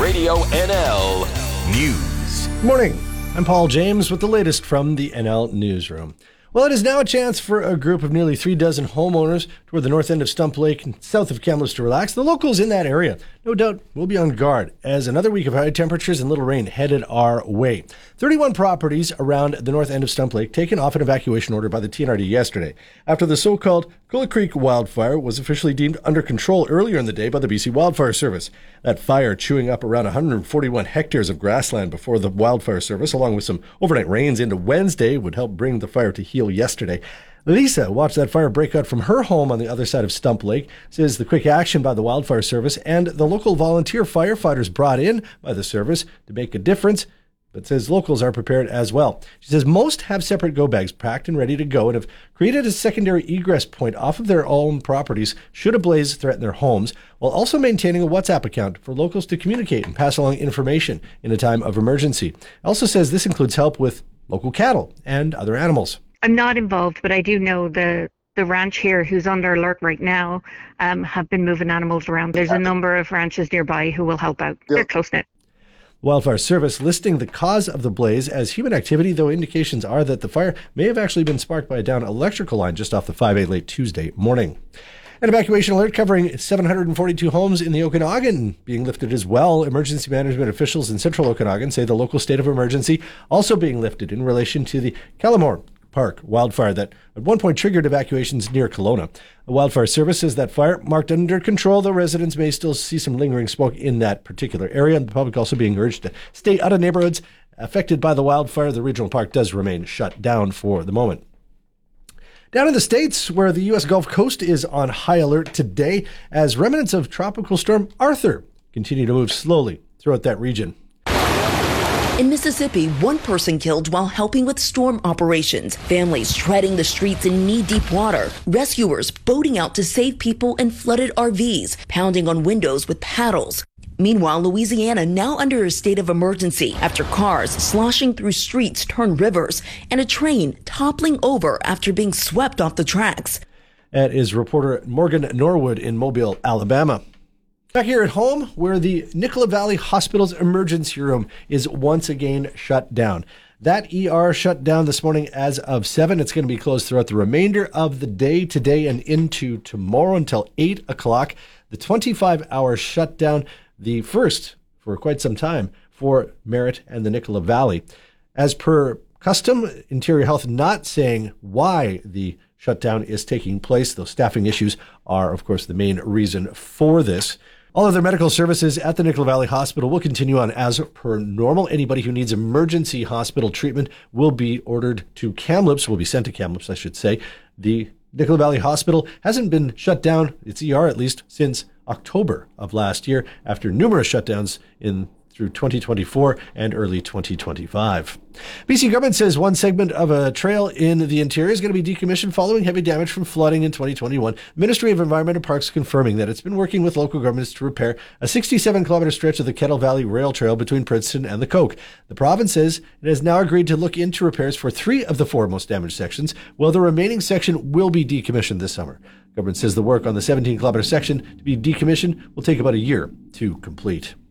Radio NL News. Good morning. I'm Paul James with the latest from the NL Newsroom. Well, it is now a chance for a group of nearly 36 homeowners toward the north end of Stump Lake and south of Kamloops to relax. The locals in that area, no doubt, will be on guard as another week of high temperatures and little rain headed our way. 31 properties around the north end of Stump Lake taken off an evacuation order by the TNRD yesterday after the so-called Gullah Creek wildfire was officially deemed under control earlier in the day by the BC Wildfire Service. That fire chewing up around 141 hectares of grassland before the Wildfire Service, along with some overnight rains into Wednesday, would help bring the fire to heel yesterday. Lisa watched that fire break out from her home on the other side of Stump Lake, says the quick action by the Wildfire Service and the local volunteer firefighters brought in by the service to make a difference, but says locals are prepared as well. She says most have separate go bags packed and ready to go and have created a secondary egress point off of their own properties should a blaze threaten their homes, while also maintaining a WhatsApp account for locals to communicate and pass along information in a time of emergency. Also says this includes help with local cattle and other animals. I'm not involved, but I do know the ranch here who's under alert right now have been moving animals around. There's a number of ranches nearby who will help out. They're close-knit. Wildfire Service listing the cause of the blaze as human activity, though indications are that the fire may have actually been sparked by a downed electrical line just off the 5A late Tuesday morning. An evacuation alert covering 742 homes in the Okanagan being lifted as well. Emergency management officials in central Okanagan say the local state of emergency also being lifted in relation to the Callamore Park wildfire that at one point triggered evacuations near Kelowna. The Wildfire Service says that fire marked under control, though residents may still see some lingering smoke in that particular area. And the public also being urged to stay out of neighborhoods affected by the wildfire. The regional park does remain shut down for the moment. Down in the States, where the U.S. Gulf Coast is on high alert today as remnants of Tropical Storm Arthur continue to move slowly throughout that region. In Mississippi, one person killed while helping with storm operations. Families treading the streets in knee-deep water. Rescuers boating out to save people in flooded RVs, pounding on windows with paddles. Meanwhile, Louisiana now under a state of emergency after cars sloshing through streets turn rivers and a train toppling over after being swept off the tracks. That is reporter Morgan Norwood in Mobile, Alabama. Back here at home, where the Nicola Valley Hospital's emergency room is once again shut down. That ER shut down this morning as of 7. It's going to be closed throughout the remainder of the day today and into tomorrow until 8 o'clock. The 25-hour shutdown, the first for quite some time for Merritt and the Nicola Valley. As per custom, Interior Health not saying why the shutdown is taking place. Those staffing issues are, of course, the main reason for this. All other medical services at the Nicola Valley Hospital will continue on as per normal. Anybody who needs emergency hospital treatment will be ordered to Kamloops, will be sent to Kamloops, I should say. The Nicola Valley Hospital hasn't been shut down, its ER at least, since October of last year, after numerous shutdowns through 2024 and early 2025. BC government says one segment of a trail in the interior is going to be decommissioned following heavy damage from flooding in 2021. Ministry of Environment and Parks confirming that it's been working with local governments to repair a 67-kilometer stretch of the Kettle Valley Rail Trail between Princeton and the Coke. The province says it has now agreed to look into repairs for 3 of the 4 most damaged sections, while the remaining section will be decommissioned this summer. Government says the work on the 17-kilometer section to be decommissioned will take about a year to complete.